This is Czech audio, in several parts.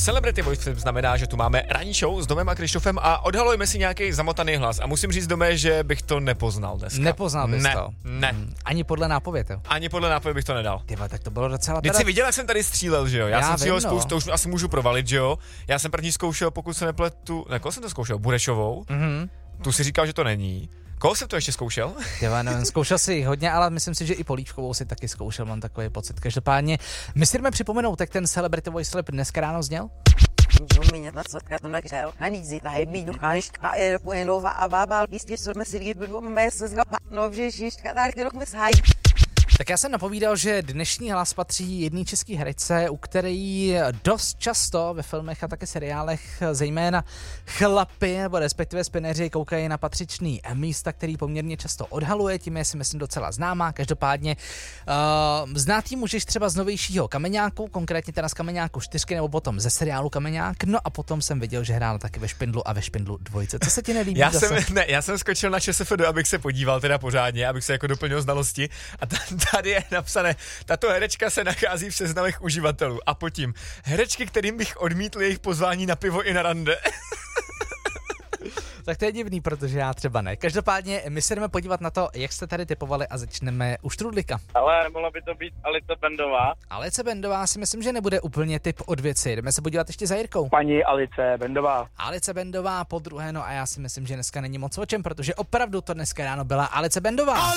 Celebrity Voice Flip znamená, že tu máme ranní show s Domem a Krištofem a odhalujeme si nějaký zamotaný hlas. A musím říct, Dome, že bych to nepoznal dneska. Nepoznal bys to? Ne. Ani podle nápovědy. Ani podle nápovědy bych to nedal. Tyba, tak to bylo docela Teď jsi viděl, jak jsem tady střílel, že jo? Já jsem si ho spoustu, to už asi můžu provalit, že jo? Já jsem první zkoušel, pokud se nepletu, koho jsem to zkoušel? Burešovou. Tu si říkal, že to není. Koho jsem to ještě zkoušel? Já nevím, zkoušel si hodně, ale myslím si, že i Polívkovou si taky zkoušel, mám takový pocit. Každopádně, my si jdeme připomenout, jak ten Celebrity Voice Flip dneska ráno zněl? Tak já jsem napovídal, že dnešní hlas patří jedné české herečce, u který dost často ve filmech a také seriálech zejména chlapi, nebo respektive spineři koukají na patřičný místa, který poměrně často odhaluje, tím je si myslím docela známá. Každopádně znát ji můžeš třeba z novějšího Kameňáku, konkrétně teda z Kameňáku 4 nebo potom ze seriálu Kameňák, no a potom jsem viděl, že hrála taky ve Špindlu a ve Špindlu 2. Co se ti nelíbí? Já jsem skočil na ČSFD, abych se podíval teda pořádně, abych se jako doplnil znalosti a tady je napsané, tato herečka se nachází v seznamech uživatelů a pod tím herečky, kterým bych odmítl jejich pozvání na pivo i na rande. Tak to je divný, protože já třeba ne. Každopádně my se jdeme podívat na to, jak jste tady typovali a začneme u Štrudlíka. Ale mohla by to být Alice Bendová. Alice Bendová si myslím, že nebude úplně typ od věci. Jdeme se podívat ještě za Jirkou. Paní Alice Bendová. Alice Bendová po druhé, no a já si myslím, že dneska není moc o čem, protože opravdu to dneska ráno byla Alice Bendová.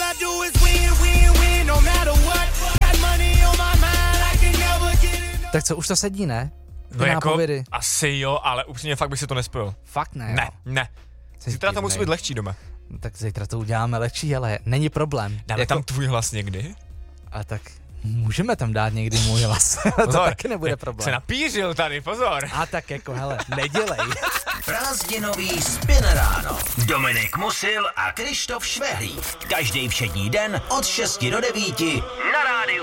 Tak co, už to sedí, ne? No jako, asi jo, ale upřímně fakt bych si to nespojil. Fakt ne, jo. Ne. Zítra to musí být lehčí doma. Tak zítra to uděláme lehčí, ale není problém. Dáme tam tvůj hlas někdy? A tak můžeme tam dát někdy můj hlas. To taky nebude problém. Se napířil tady, pozor. A tak jako, hele, nedělej. Prázdninový Spin ráno. Dominik Musil a Krištof Švehlík. Každý všední den od 6 do 9 na rádiu